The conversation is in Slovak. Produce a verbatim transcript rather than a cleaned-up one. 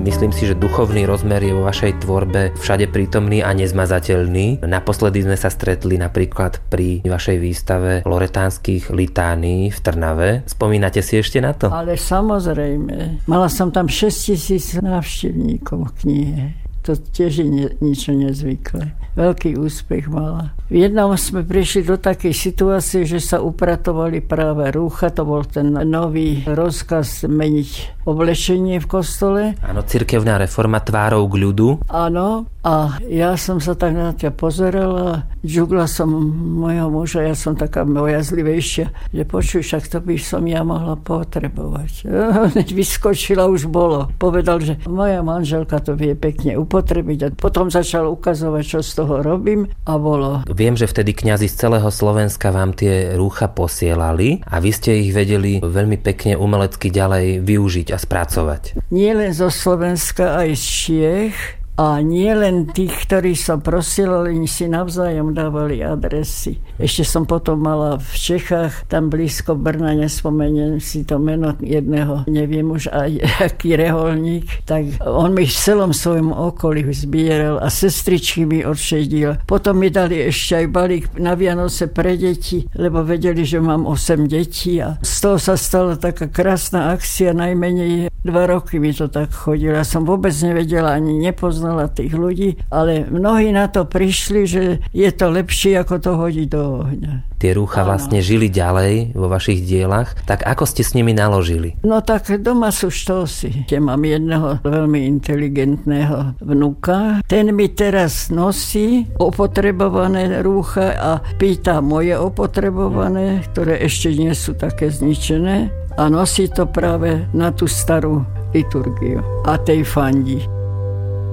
Myslím si, že duchovný rozmer je vo vašej tvorbe všade prítomný a nezmazateľný. Naposledy sme sa stretli napríklad pri vašej výstave loretánskych litánií v Trnave. Spomínate si ešte na to? Ale samozrejme. Mala som tam šesť tisíc návštevníkov knihe. To tiež je ne, niečo nezvyklé. Veľký úspech mala. V jednom sme prišli do takej situácie, že sa upratovali práve rúcha. To bol ten nový rozkaz meniť oblečenie v kostole. Áno, cirkevná reforma tvárou k ľudu. Áno, a ja som sa tak na ťa pozerala, džugla som mojho muža, ja som taká mojazlivejšia, že počuj, však to by som ja mohla potrebovať. Vyskočila, už bolo. Povedal, že moja manželka to vie pekne upotrebiť a potom začal ukazovať, čo z toho robím a bolo. Viem, že vtedy kňazi z celého Slovenska vám tie rúcha posielali a vy ste ich vedeli veľmi pekne umelecky ďalej využiť a spracovať. Nie len zo Slovenska, aj z Čiech. A nie len tých, ktorí sa prosielali, si navzájom dávali adresy. Ešte som potom mala v Čechách, tam blízko Brna, nespomeniem si to meno jedného, neviem už aj aký reholník, tak on mi v celom svojom okolí zbieral a sestričky mi odšedil. Potom mi dali ešte aj balík na Vianoce pre deti, lebo vedeli, že mám osem detí a z toho sa stala taká krásna akcia, najmenej dva roky mi to tak chodilo. Ja som vôbec nevedela, ani nepoznala tých ľudí, ale mnohí na to prišli, že je to lepšie, ako to hodiť do ohňa. Tie rúcha ano. Vlastne žili ďalej vo vašich dielach, tak ako ste s nimi naložili? No tak doma sú štosy. Ja mám jedného veľmi inteligentného vnuka. Ten mi teraz nosí opotrebované rúcha a pýta moje opotrebované, ktoré ešte nie sú také zničené a nosí to práve na tú starú liturgiu a tej fandí.